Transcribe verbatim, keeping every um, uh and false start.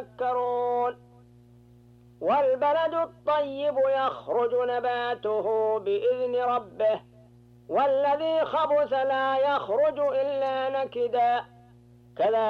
يتذكرون. والبلد الطيب يخرج نباته بإذن ربه والذي خبث لا يخرج إلا نكدا كذلك